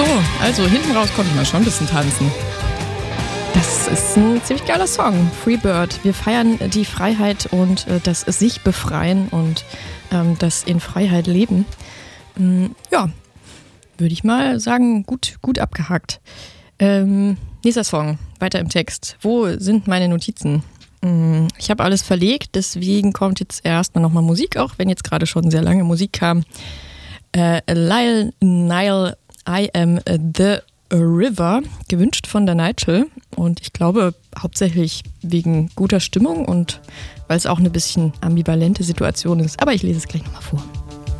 So, also hinten raus konnte ich mal schon ein bisschen tanzen. Das ist ein ziemlich geiler Song, Free Bird. Wir feiern die Freiheit und das sich befreien und das in Freiheit leben. Ja, würde ich mal sagen, gut abgehakt. Nächster Song, weiter im Text. Wo sind meine Notizen? Ich habe alles verlegt, deswegen kommt jetzt erstmal nochmal Musik, auch wenn jetzt gerade schon sehr lange Musik kam. Lyle Nile, I Am The River, gewünscht von der Nigel. Und ich glaube hauptsächlich wegen guter Stimmung und weil es auch eine bisschen ambivalente Situation ist. Aber ich lese es gleich nochmal vor.